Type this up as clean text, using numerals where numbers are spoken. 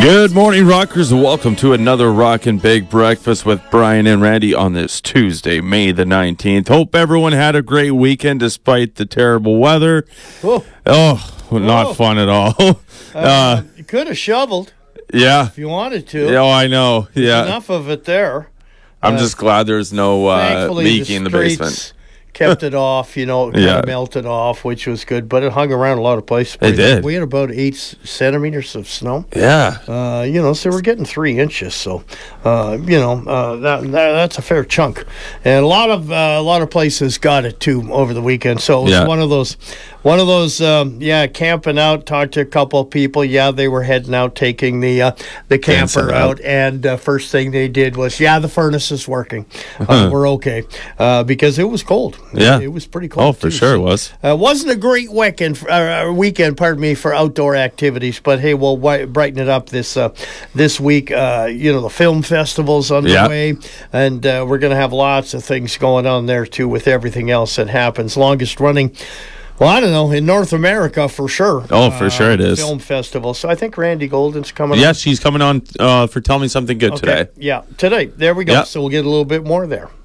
Good morning, rockers, and welcome to another Rockin' Big Breakfast with Brian and Randy on this Tuesday, May the 19th. Hope everyone had a great weekend despite the terrible weather. Not fun at all. You could have shoveled Yeah. if you wanted to. Yeah, I know. Yeah. Enough of it there. I'm just glad there's no Thankfully, leaking in the streets basement. kept it off, it kind Yeah. of melted off, which was good, but it hung around a lot of places. It did. We had about 8 centimeters of snow. Yeah. So we're getting 3 inches. So, that's a fair chunk, and a lot of places got it too over the weekend. So it was one of those. Camping out. Talked to a couple of people. Yeah, they were heading out, taking the camper out, and first thing they did was, the furnace is working. We're okay because it was cold. Yeah, it was pretty cold. Oh, for sure it was. Wasn't a great weekend. For outdoor activities, but hey, we'll brighten it up this week. The film festival's underway, and we're going to have lots of things going on there too with everything else that happens. Longest running. Well, I don't know, in North America for sure. Oh, for sure it is. Film festival. So I think Randy Golden's coming on. Yes, she's coming on for Tell Me Something Good today. Yeah, today. There we go. Yep. So we'll get a little bit more there.